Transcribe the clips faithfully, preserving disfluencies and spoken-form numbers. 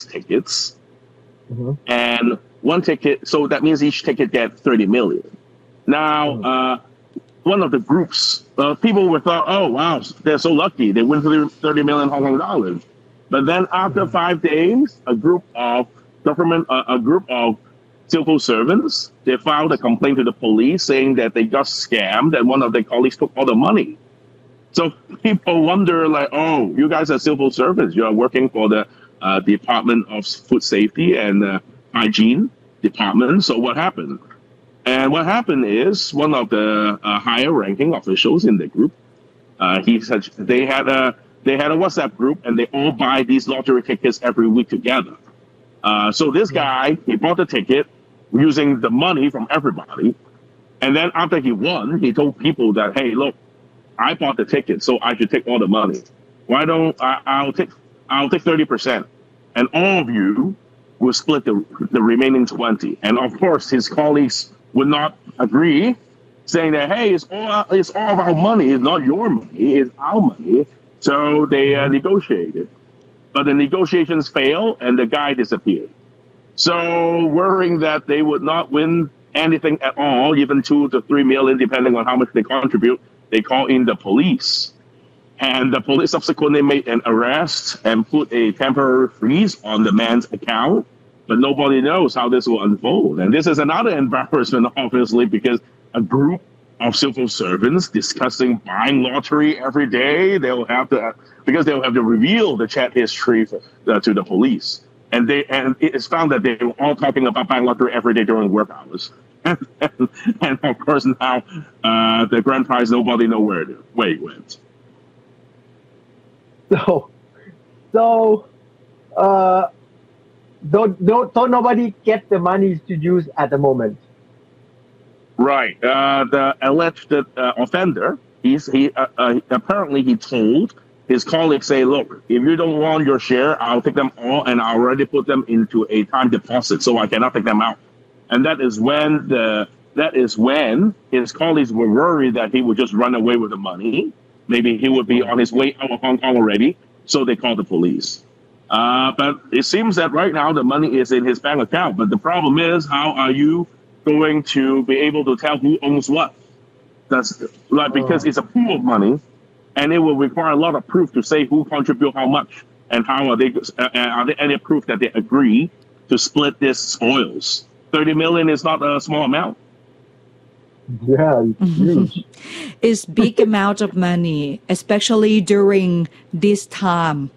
tickets, Mm-hmm. and one ticket. So that means each ticket get thirty million. Now, Mm. uh, one of the groups, uh, people were thought, oh wow, they're so lucky, they win thirty million Hong Kong dollars. But then after Mm-hmm. five days, a group of government, uh, a group of civil servants, they filed a complaint to the police saying that they got scammed and one of their colleagues took all the money. So people wonder, like, oh, you guys are civil servants. You are working for the uh, Department of Food Safety and uh, Hygiene Department. So what happened? And what happened is one of the uh, higher ranking officials in the group, uh, he said they had a they had a WhatsApp group and they all buy these lottery tickets every week together. Uh, so this guy, he bought the ticket using the money from everybody. And then after he won, he told people that, hey, look, I bought the ticket, so I should take all the money. Why don't I, I'll take I'll take thirty percent, and all of you will split the the remaining twenty. And of course, his colleagues would not agree, saying that hey, it's all it's all of our money, it's not your money, it's our money. So they uh, negotiated, but the negotiations failed, and the guy disappeared. So worrying that they would not win anything at all, even two to three million, depending on how much they contribute. They call in the police, and the police subsequently made an arrest and put a temporary freeze on the man's account, but nobody knows how this will unfold. And this is another embarrassment, obviously, because a group of civil servants discussing buying lottery every day, they'll have to, because they'll have to reveal the chat history for, uh, to the police. And they and it's found that they were all talking about buying lottery every day during work hours. And, and, and of course now uh, the grand prize, nobody know where it, where it went. So, so, uh, don't, don't, don't nobody get the money to use at the moment. Right. Uh, the alleged uh, offender, he's he uh, uh, apparently he told his colleagues, say, look, if you don't want your share, I'll take them all, and I already put them into a time deposit, so I cannot take them out. And that is when the that is when his colleagues were worried that he would just run away with the money. Maybe he would be on his way out of Hong Kong already. So they called the police. Uh, but it seems that right now the money is in his bank account. But the problem is, how are you going to be able to tell who owns what? That's like because it's a pool of money, and it will require a lot of proof to say who contribute how much and how are they. Uh, are there any proof that they agree to split this spoils? thirty million is not a small amount. Yeah, it's huge. It's big amount of money, especially during this time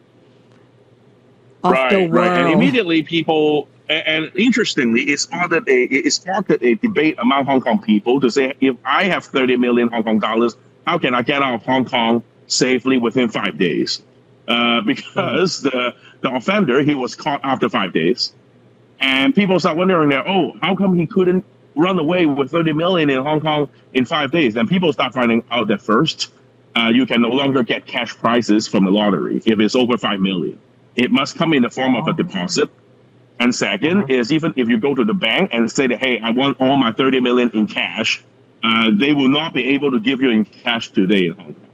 of right, the world. Right. And immediately people, and, and interestingly, it started a it started a debate among Hong Kong people to say, if I have thirty million Hong Kong dollars, how can I get out of Hong Kong safely within five days? Uh, because the the offender, he was caught after five days. And people start wondering that, oh, how come he couldn't run away with thirty million in Hong Kong in five days? And people start finding out that first, uh, you can no longer get cash prizes from the lottery if it's over five million. It must come in the form of a deposit. And second is, even if you go to the bank and say that, hey, I want all my thirty million in cash, uh, they will not be able to give you in cash today in Hong Kong.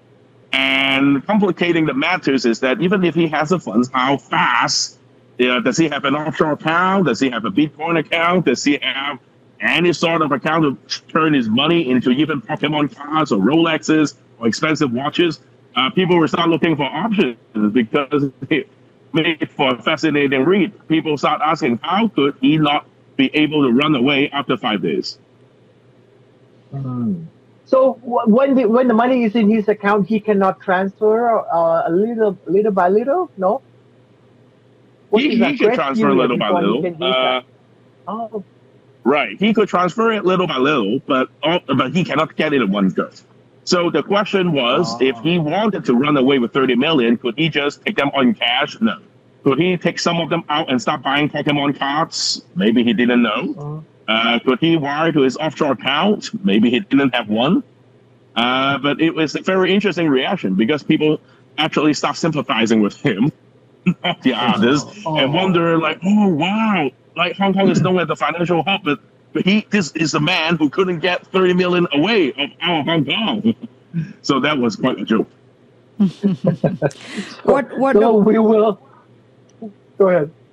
And complicating the matters is that even if he has the funds, how fast? Yeah, does he have an offshore account? Does he have a Bitcoin account? Does he have any sort of account to turn his money into even Pokemon cards or Rolexes or expensive watches? Uh, people will start looking for options because it made for a fascinating read. People start asking, how could he not be able to run away after five days? Mm. So w- when the when the money is in his account, he cannot transfer uh, a little little by little. No. What He, he could transfer little by little. Uh, oh. Right. He could transfer it little by little, but all, but he cannot get it in one go. So the question was, Oh. if he wanted to run away with thirty million, could he just take them on cash? No. Could he take some of them out and start buying Pokemon cards? Maybe he didn't know. Oh. Uh, could he wire to his offshore account? Maybe he didn't have one. Uh, but it was a very interesting reaction because people actually start sympathizing with him. Not the others, Oh. and wonder like, oh wow, like Hong Kong is known as the financial hub, but, but he this is the man who couldn't get thirty million away of our Hong Kong. So that was quite a joke. What what So we will. So Go ahead.